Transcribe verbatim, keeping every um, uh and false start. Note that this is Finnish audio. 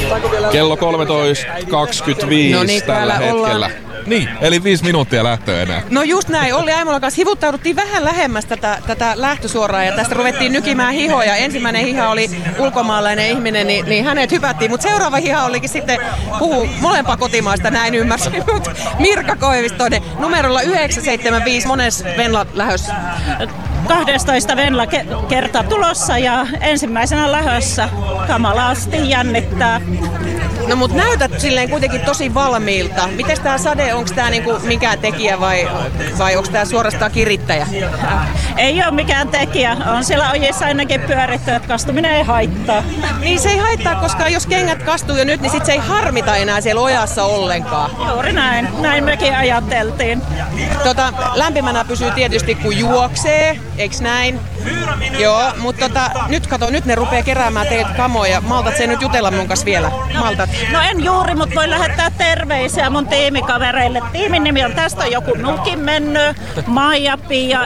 Kello kolmetoista kaksikymmentäviisi No niin, tällä täällä hetkellä. ollaan. Niin, eli viisi minuuttia lähtöä enää. No just näin, Olli Aimolan kanssa hivuttauduttiin vähän lähemmäs tätä, tätä lähtösuoraa ja tästä ruvettiin nykimään hihoja. Ensimmäinen hiha oli ulkomaalainen ihminen, niin, niin hänet hypättiin, mutta seuraava hiha olikin sitten puhuu molempaa kotimaista, näin ymmärsin. Mirka Koivistoinen numerolla yhdeksän seitsemän viisi, mones Venla lähössä? kahdestoista Venla ke- kerta tulossa ja ensimmäisenä lähössä. Kamalasti jännittää. No mut näytät silleen kuitenkin tosi valmiilta. Mites tää sade, onks tää niinku mikään tekijä vai, vai onks tää suorastaan kirittäjä? Ei ole mikään tekijä. On siellä ojissa ainakin pyöritty, että kastuminen ei haittaa. Niin se ei haittaa, koska jos kengät kastuu jo nyt, niin sit se ei harmita enää siellä ojassa ollenkaan. Juuri näin. Näin mekin ajateltiin. Tota, lämpimänä pysyy tietysti kun juoksee, eiks näin? Joo, mutta tota, nyt kato, nyt ne rupee keräämään teiltä kamoja. Maltat se nyt jutella mun kanssa vielä? Maltat. No en juuri, mutta voin lähettää terveisiä mun tiimikavereille. Tiimin nimi on Tästä on joku nukin mennyt, Maija, Pia